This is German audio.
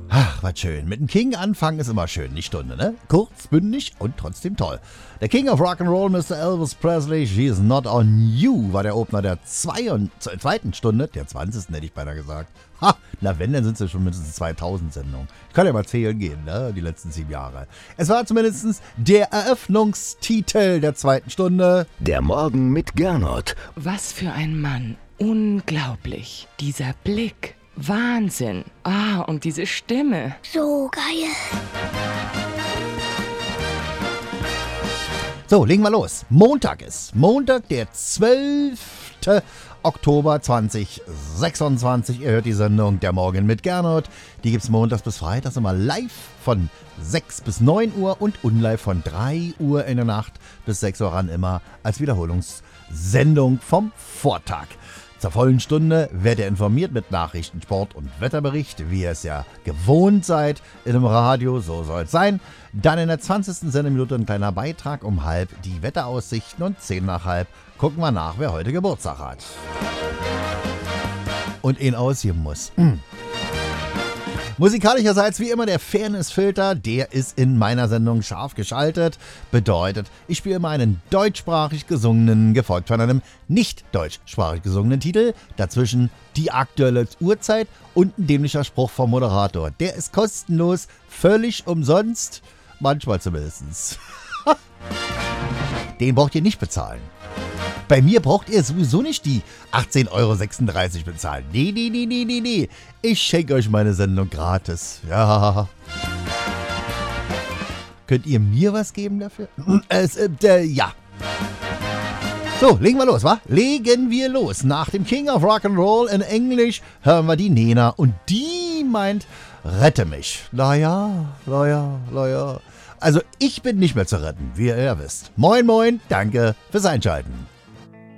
Ach, was schön. Mit dem King anfangen ist immer schön, die Stunde, ne? Kurz, bündig und trotzdem toll. Der King of Rock'n'Roll, Mr. Elvis Presley, She's Not On You, war der Opener der zweiten Stunde, der 20. hätte ich beinahe gesagt. Ha, na wenn, dann sind es ja schon mindestens 2000 Sendungen. Ich kann ja mal zählen gehen, ne? Die letzten 7 Jahre. Es war zumindest der Eröffnungstitel der zweiten Stunde. Der Morgen mit Gernot. Was für ein Mann. Unglaublich. Dieser Blick. Wahnsinn. Ah, und diese Stimme. So geil. So, legen wir los. Montag, der 12. Oktober 2026. Ihr hört die Sendung Der Morgen mit Gernot. Die gibt's montags bis freitags immer live von 6 bis 9 Uhr und unlive von 3 Uhr in der Nacht bis 6 Uhr ran, immer als Wiederholungssendung vom Vortag. Zur vollen Stunde werdet ihr informiert mit Nachrichten, Sport und Wetterbericht, wie ihr es ja gewohnt seid in einem Radio, so soll es sein. Dann in der 20. Sendeminute ein kleiner Beitrag um halb die Wetteraussichten und 10 nach halb gucken wir nach, wer heute Geburtstag hat. Und ihn ausgeben muss. Musikalischerseits wie immer der Fairness-Filter, der ist in meiner Sendung scharf geschaltet. Bedeutet, ich spiele immer einen deutschsprachig gesungenen, gefolgt von einem nicht deutschsprachig gesungenen Titel. Dazwischen die aktuelle Uhrzeit und ein dämlicher Spruch vom Moderator. Der ist kostenlos, völlig umsonst, manchmal zumindest. Den braucht ihr nicht bezahlen. Bei mir braucht ihr sowieso nicht die 18,36 Euro bezahlen. Nee. Ich schenke euch meine Sendung gratis. Ja. Könnt ihr mir was geben dafür? Ja. So, legen wir los, wa? Legen wir los. Nach dem King of Rock'n'Roll in Englisch hören wir die Nena. Und die meint, rette mich. Naja. Also ich bin nicht mehr zu retten, wie ihr ja wisst. Moin, danke fürs Einschalten.